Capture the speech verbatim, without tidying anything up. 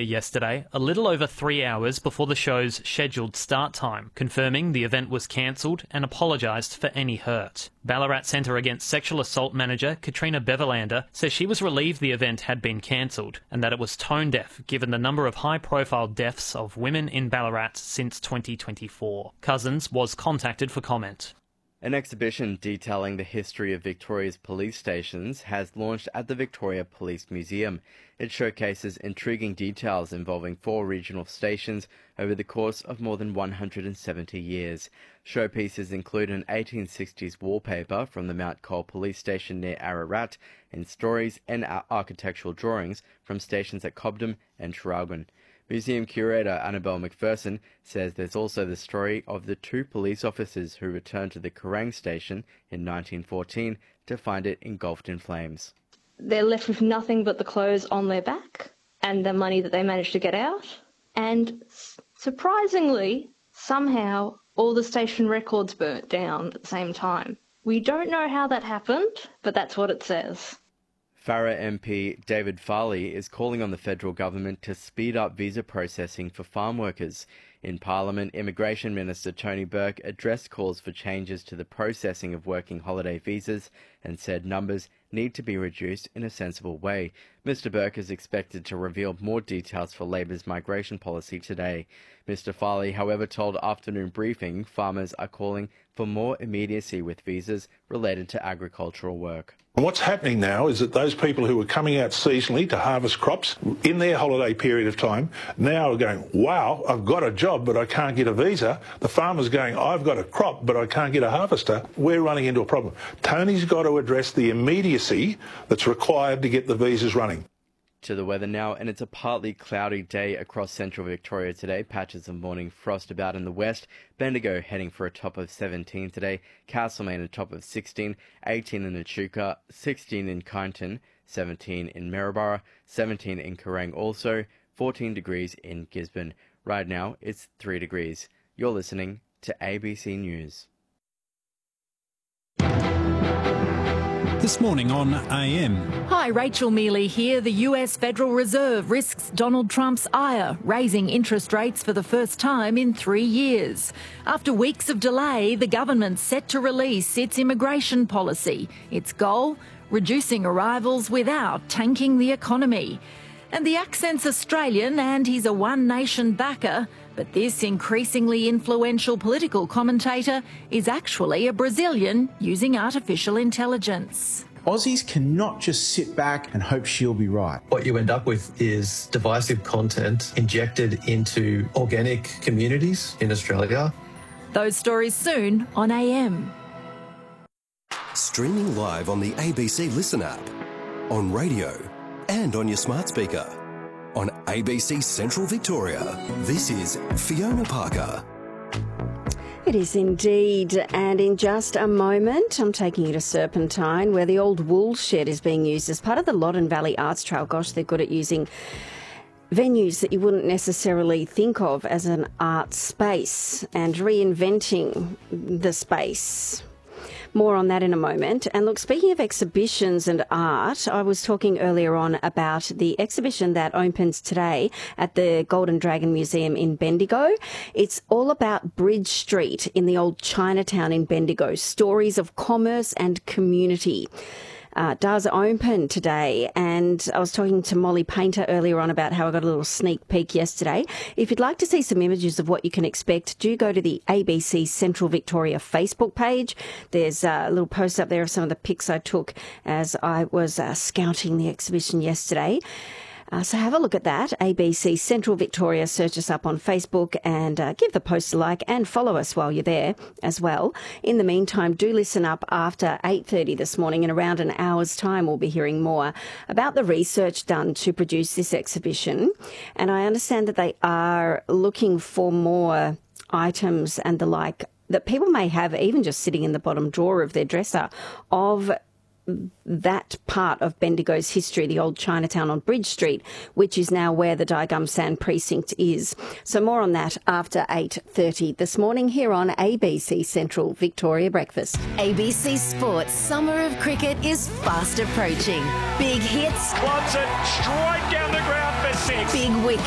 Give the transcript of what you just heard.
Australia yesterday, a little over three hours before the show's scheduled start time, confirming the event was cancelled and apologised for any hurt. Ballarat Centre Against Sexual Assault manager Katrina Beverlander says she was relieved the event had been cancelled and that it was tone-deaf given the number of high-profile deaths of women in Ballarat since twenty twenty-four. Cousins was contacted for comment. An exhibition detailing the history of Victoria's police stations has launched at the Victoria Police Museum. It showcases intriguing details involving four regional stations over the course of more than one hundred seventy years. Showpieces include an eighteen sixties wallpaper from the Mount Cole Police Station near Ararat, and stories and architectural drawings from stations at Cobden and Traralgon. Museum curator Annabelle McPherson says there's also the story of the two police officers who returned to the Kerrang station in nineteen fourteen to find it engulfed in flames. They're left with nothing but the clothes on their back and the money that they managed to get out. And surprisingly, somehow, all the station records burnt down at the same time. We don't know how that happened, but that's what it says. Farrer M P David Farley is calling on the federal government to speed up visa processing for farm workers. In Parliament, Immigration Minister Tony Burke addressed calls for changes to the processing of working holiday visas and said numbers need to be reduced in a sensible way. Mister Burke is expected to reveal more details for Labor's migration policy today. Mister Farley, however, told Afternoon Briefing farmers are calling for more immediacy with visas related to agricultural work. What's happening now is that those people who were coming out seasonally to harvest crops in their holiday period of time now are going, wow, I've got a job but I can't get a visa. The farmer's going, I've got a crop but I can't get a harvester. We're running into a problem. Tony's got to address the immediacy that's required to get the visas running. To the weather now, and it's a partly cloudy day across central Victoria today. Patches of morning frost about in the west. Bendigo heading for a top of seventeen today. Castlemaine a top of sixteen. eighteen in Echuca. sixteen in Kyneton. seventeen in Maryborough. seventeen in Kerrang also. fourteen degrees in Gisborne. Right now, it's three degrees. You're listening to A B C News. This morning on A M. Hi, Rachel Mealy here. The U S Federal Reserve risks Donald Trump's ire, raising interest rates for the first time in three years. After weeks of delay, the government's set to release its immigration policy. Its goal? Reducing arrivals without tanking the economy. And the accent's Australian and he's a One Nation backer, but this increasingly influential political commentator is actually a Brazilian using artificial intelligence. Aussies cannot just sit back and hope she'll be right. What you end up with is divisive content injected into organic communities in Australia. Those stories soon on A M. Streaming live on the A B C Listen app, on radio and on your smart speaker. On A B C Central Victoria, this is Fiona Parker. It is indeed, and in just a moment I'm taking you to Serpentine, where the old wool shed is being used as part of the Loddon Valley Arts Trail. Gosh, they're good at using venues that you wouldn't necessarily think of as an art space and reinventing the space. More on that in a moment. And look, speaking of exhibitions and art, I was talking earlier on about the exhibition that opens today at the Golden Dragon Museum in Bendigo. It's all about Bridge Street in the old Chinatown in Bendigo, stories of commerce and community. Uh, does open today, and I was talking to Molly Painter earlier on about how I got a little sneak peek yesterday. If you'd like to see some images of what you can expect, do go to the A B C Central Victoria Facebook page. There's a little post up there of some of the pics I took as I was uh, scouting the exhibition yesterday. Uh, so have a look at that. A B C Central Victoria. Search us up on Facebook and uh, give the post a like and follow us while you're there as well. In the meantime, do listen up after eight thirty this morning. In around an hour's time, we'll be hearing more about the research done to produce this exhibition. And I understand that they are looking for more items and the like that people may have even just sitting in the bottom drawer of their dresser of that part of Bendigo's history, the old Chinatown on Bridge Street, which is now where the Diagum Sand Precinct is. So more on that after eight thirty this morning here on A B C Central Victoria Breakfast. A B C Sports Summer of Cricket is fast approaching. Big hits. Watson straight down the ground for six. Big wickets.